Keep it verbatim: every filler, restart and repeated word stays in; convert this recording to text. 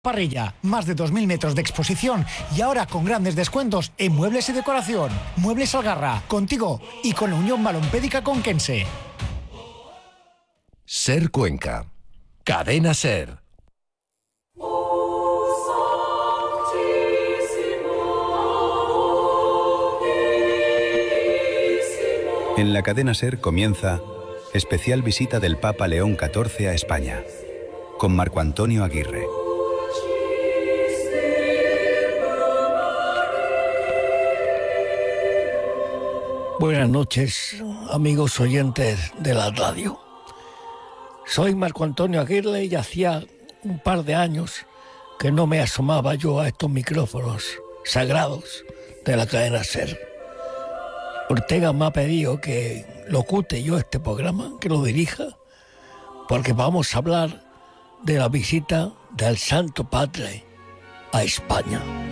Parrilla, más de dos mil metros de exposición y ahora con grandes descuentos en muebles y decoración. Muebles Algarra, contigo y con la Unión Balompédica Conquense. Ser Cuenca. Cadena Ser. En la cadena Ser comienza especial visita del Papa León catorce a España, con Marco Antonio Aguirre. Buenas noches, amigos oyentes de la radio. Soy Marco Antonio Aguirre y hacía un par de años que no me asomaba yo a estos micrófonos sagrados de la cadena Ser. Ortega me ha pedido que locute yo este programa, que lo dirija, porque vamos a hablar de la visita del Santo Padre a España.